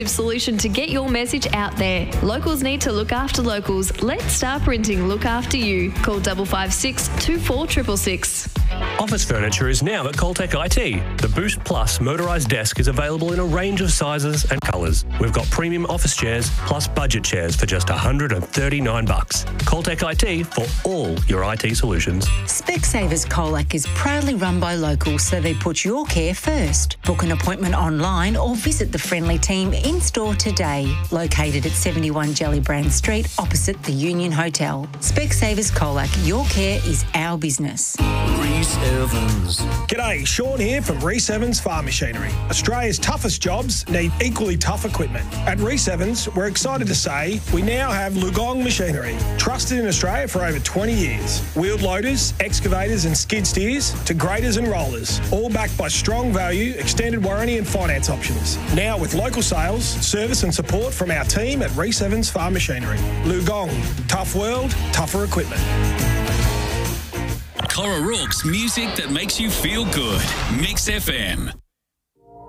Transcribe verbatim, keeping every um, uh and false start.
Solution to get your message out there. Locals need to look after locals. Let's Start Printing look after you. Call double five six two four six six six. Office furniture is now at Coltec I T. The Boost Plus motorised desk is available in a range of sizes and colours. We've got premium office chairs plus budget chairs for just one hundred thirty-nine bucks. Coltec I T for all your I T solutions. Specsavers Colac is proudly run by locals, so they put your care first. Book an appointment online or visit the friendly team in-store today. Located at seventy-one Jellybrand Street, opposite the Union Hotel. Specsavers Colac, your care is our business. Reece Evans. G'day, Sean here from Reece Evans Farm Machinery. Australia's toughest jobs need equally tough equipment. At Reece Evans, we're excited to say we now have Lugong Machinery, trusted in Australia for over twenty years. Wheeled loaders, excavators and skid steers to graders and rollers, all backed by strong value, extended warranty and finance options. Now with local sales, service and support from our team at Reece Evans Farm Machinery. Lugong, tough world, tougher equipment. Cora Rourke's music that makes you feel good. Mix F M.